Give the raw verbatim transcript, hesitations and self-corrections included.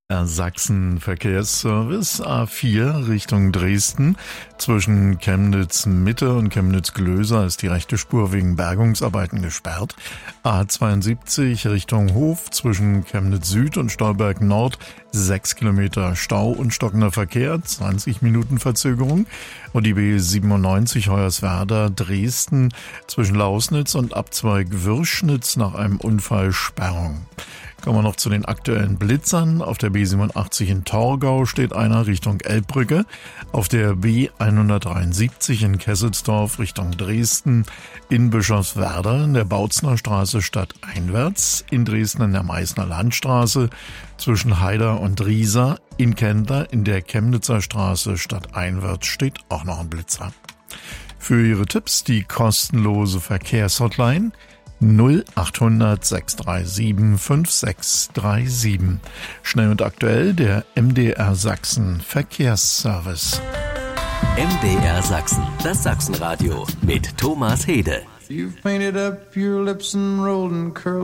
R Sachsen Verkehrsservice A vier Richtung Dresden. Zwischen Chemnitz Mitte und Chemnitz Glöser ist die rechte Spur wegen Bergungsarbeiten gesperrt. A zweiundsiebzig Richtung Hof zwischen Chemnitz Süd und Stolberg Nord sechs Kilometer Stau und stockender Verkehr, zwanzig Minuten Verzögerung. Und die B siebenundneunzig Hoyerswerda Dresden zwischen Lausnitz und Abzweig Würschnitz nach einem Unfall Sperrung. Kommen wir noch zu den aktuellen Blitzern. Auf der B siebenundachtzig in Torgau steht einer Richtung Elbbrücke. Auf der B hundertdreiundsiebzig in Kesselsdorf Richtung Dresden. In Bischofswerda in der Bautzner Straße stadteinwärts. In Dresden in der Meißner Landstraße zwischen Haider und Riesa. In Kendler in der Chemnitzer Straße stadteinwärts steht auch noch ein Blitzer. Für Ihre Tipps die kostenlose Verkehrshotline null achthundert sechs drei sieben fünf sechs drei sieben. Schnell und aktuell der M D R Sachsen Verkehrsservice. M D R Sachsen, das Sachsenradio mit Thomas Hede. You've painted up your lips and rolled and curled